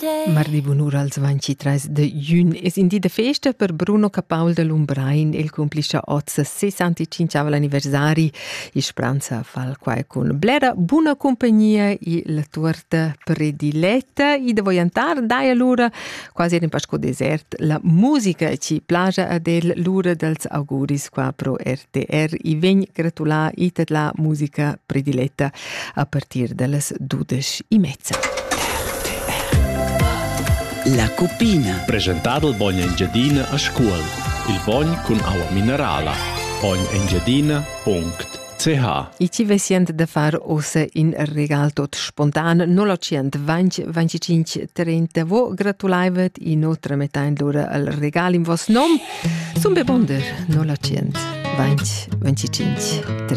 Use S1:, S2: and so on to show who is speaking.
S1: Mardi bunura als 23 de giugn es in di de festa per Bruno Capaul de Lumbrain il complisce ozza 65 l'anniversari i spranza fal quai con blera buona compagnia i la torta prediletta i de voyantar dai allora quasi in pasco desert la musica ci plagia adel l'ura dels auguris qua pro RTR i vegn gratular itet la musica prediletta a partir delles 12:30.
S2: La Cupina.
S3: Presentato il Bogna Engiadina a scuola. Il Bogn con acqua minerale. bognengiadina.ch.
S1: I ci vesient da far ossa in regal tot spontan 0820 25 30 vo gratulaivet i nostra metà in l'ora al regal in vos nom. Sun bebonder 0820 25 30.